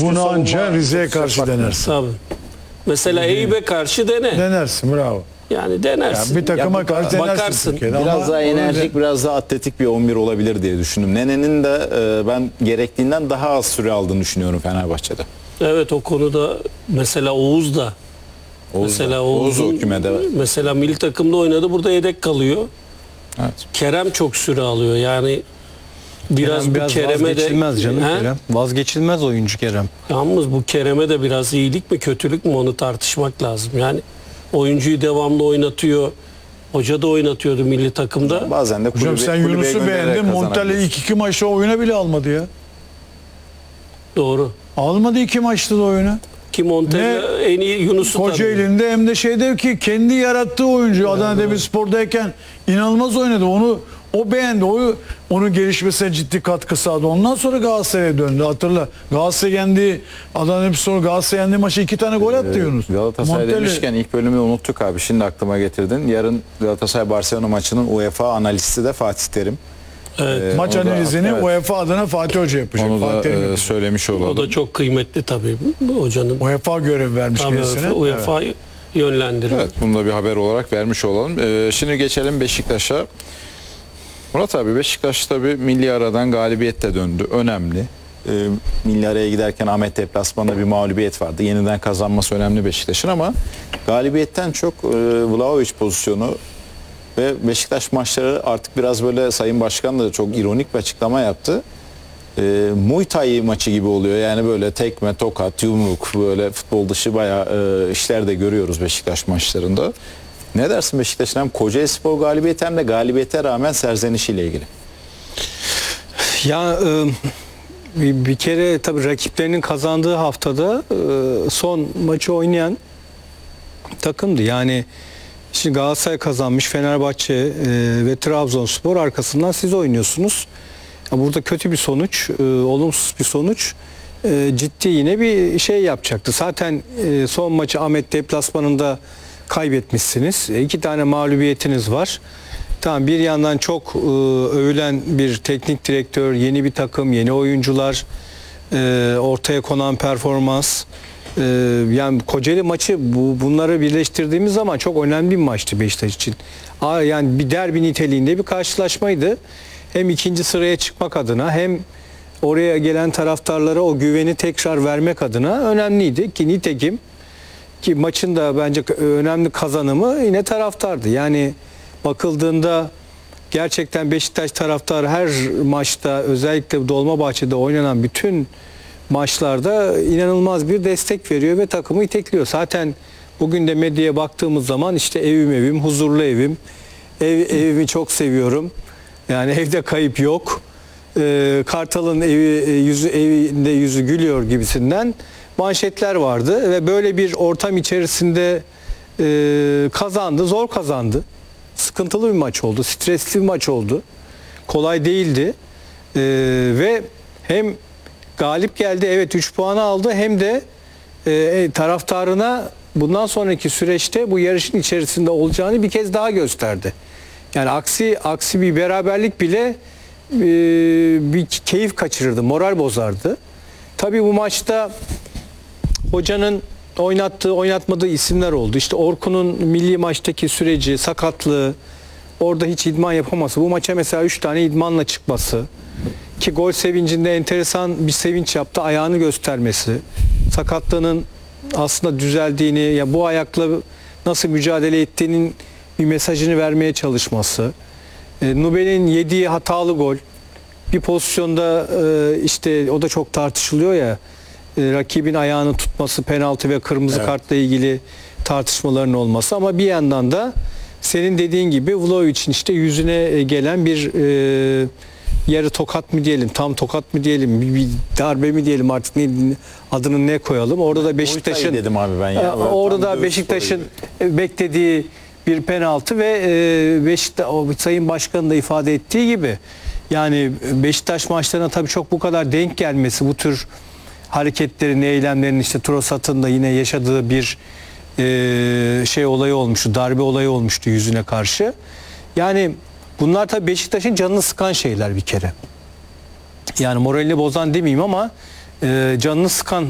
güçlü Bunu savunma anca Rize'ye çok karşı bakmıyor. denersin. Tabii. Mesela Eyüp'e karşı dene. Denersin, bravo. Yani denersin. Yani bir takıma Ya, karşı denersin bakarsın. Türkiye'de. Biraz Ama daha onu enerjik, biraz daha atletik bir 11 olabilir diye düşündüm. Nene'nin de ben gerektiğinden daha az süre aldığını düşünüyorum Fenerbahçe'de. Evet, o konuda mesela Oğuz da. Mesela Oğuz o Oğuz'un kümede var. mesela milli takımda oynadı, burada yedek kalıyor. Evet. Kerem çok süre alıyor. Yani biraz bu Kerem'e de vazgeçilmez canım He? Kerem. Vazgeçilmez oyuncu Kerem. Yalnız bu Kerem'e de biraz iyilik mi kötülük mü onu tartışmak lazım. Yani oyuncuyu devamlı oynatıyor. Hoca da oynatıyordu milli takımda. Bazen de Hocam sen kulübe Yunus'u göndererek beğendin. Montella kazanabiliyorsun. ilk 2 maçta oyuna bile almadı ya. Doğru. Almadı 2 maçta da oyunu. Ki Montella en iyi Yunus'u tanıyor. Kocaeli'nde hem de şeyde ki kendi yarattığı oyuncu Adana Demirspor'dayken inanılmaz oynadı. O beğendi. Onun gelişmesine ciddi katkı sağladı. Ondan sonra Galatasaray'a döndü. Hatırla. Galatasaray yendi. Adana Demirspor Galatasaray yendi maçı 2 tane gol attı Yunus. Galatasaray Montella- demişken ilk bölümü unuttuk abi. Şimdi aklıma getirdin. Yarın Galatasaray-Barcelona maçının UEFA analisti de Fatih Terim. Evet. Maç Onu da- analizini evet. UEFA adına Fatih Hoca yapacak. Onu Fatih Terim da yapacak. söylemiş olalım. O da çok kıymetli tabii hocanın. UEFA görev vermiş Tabii kendisine. UEFA yönlendiriyor. Evet, bunu da bir haber olarak vermiş olalım. Şimdi geçelim Beşiktaş'a. Murat abi, Beşiktaş tabii milli aradan galibiyetle döndü. Önemli. Milli araya giderken Ahmet deplasmanında bir mağlubiyet vardı. Yeniden kazanması önemli Beşiktaş'ın ama galibiyetten çok Vlahovic pozisyonu ve Beşiktaş maçları artık biraz böyle, Sayın Başkan da çok ironik bir açıklama yaptı. Muay Thai maçı gibi oluyor. Yani böyle tekme, tokat, yumruk, böyle futbol dışı bayağı işler de görüyoruz Beşiktaş maçlarında. Ne dersin Beşiktaş'ın hem Kocaelispor galibiyeti hem de galibiyete rağmen serzenişiyle ilgili? Ya bir kere tabii rakiplerinin kazandığı haftada son maçı oynayan takımdı. Yani şimdi Galatasaray kazanmış, Fenerbahçe ve Trabzonspor arkasından siz oynuyorsunuz. Ya burada kötü bir sonuç, olumsuz bir sonuç ciddi yine bir şey yapacaktı. Zaten son maçı Ahmet deplasmanında kaybetmişsiniz. 2 tane mağlubiyetiniz var. Tamam, bir yandan çok övülen bir teknik direktör, yeni bir takım, yeni oyuncular, ortaya konan performans. Yani Kocaeli maçı bunları birleştirdiğimiz zaman çok önemli bir maçtı Beşiktaş için. Yani bir derbi niteliğinde bir karşılaşmaydı. Hem ikinci sıraya çıkmak adına hem oraya gelen taraftarlara o güveni tekrar vermek adına önemliydi ki nitekim ki maçın da bence önemli kazanımı yine taraftardı. Yani bakıldığında gerçekten Beşiktaş taraftarı her maçta, özellikle Dolmabahçe'de oynanan bütün maçlarda inanılmaz bir destek veriyor ve takımı itekliyor. Zaten bugün de medyaya baktığımız zaman işte evim, huzurlu evim, evimi çok seviyorum. Yani evde kayıp yok. Kartal'ın evinde yüzü gülüyor gibisinden manşetler vardı ve böyle bir ortam içerisinde kazandı, zor kazandı. Sıkıntılı bir maç oldu, stresli bir maç oldu. Kolay değildi. Ve hem galip geldi, evet 3 puanı aldı, hem de taraftarına bundan sonraki süreçte bu yarışın içerisinde olacağını bir kez daha gösterdi. Yani aksi bir beraberlik bile bir keyif kaçırırdı, moral bozardı. Tabii bu maçta hocanın oynatmadığı isimler oldu. İşte Orkun'un milli maçtaki süreci, sakatlığı, orada hiç idman yapaması, bu maça mesela 3 tane idmanla çıkması, ki gol sevincinde enteresan bir sevinç yaptı, ayağını göstermesi, sakatlığının aslında düzeldiğini, ya bu ayakla nasıl mücadele ettiğinin bir mesajını vermeye çalışması, Nubel'in yediği hatalı gol, bir pozisyonda işte o da çok tartışılıyor ya, rakibin ayağını tutması, penaltı ve kırmızı kartla ilgili tartışmaların olması, ama bir yandan da senin dediğin gibi Vlahovic'in işte yüzüne gelen bir yarı tokat mı diyelim, tam tokat mı diyelim, bir darbe mi diyelim, artık adını ne koyalım. Orada da Beşiktaş'ın dedim abi ben ya. orada da Beşiktaş'ın beklediği bir penaltı ve Beşiktaş, Sayın Başkan'ın da ifade ettiği gibi, yani Beşiktaş maçlarına tabii çok bu kadar denk gelmesi, bu tür hareketlerin, eylemlerin, işte Trossard'ın da yine yaşadığı bir şey olayı olmuştu, darbe olayı olmuştu yüzüne karşı. Yani bunlar tabii Beşiktaş'ın canını sıkan şeyler bir kere. Yani moralini bozan demeyeyim ama canını sıkan